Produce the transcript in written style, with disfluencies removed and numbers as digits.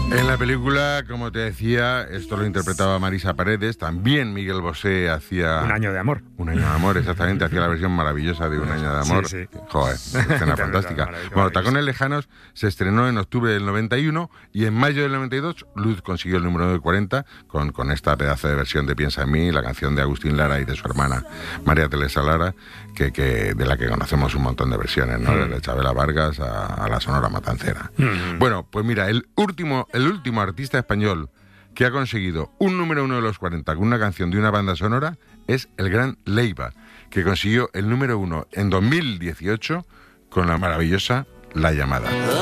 En la película, como te decía, esto lo interpretaba Marisa Paredes, también Miguel Bosé hacía... Un año de amor. Un año de amor, exactamente, hacía la versión maravillosa de Un año de amor. Sí, sí. Joder, escena fantástica. Bueno, Tacones Lejanos se estrenó en octubre del 91 y en mayo del 92 Luz consiguió el número 40 con esta pedazo de versión de Piensa en mí, la canción de Agustín Lara y de su hermana María Teresa Lara, que de la que conocemos un montón de versiones, ¿no? Desde Chabela Vargas a la Sonora Matancera. Bueno, pues mira, el último artista español que ha conseguido un número 1 de los 40 con una canción de una banda sonora es el gran Leiva, que consiguió el número 1 en 2018 con la maravillosa La Llamada.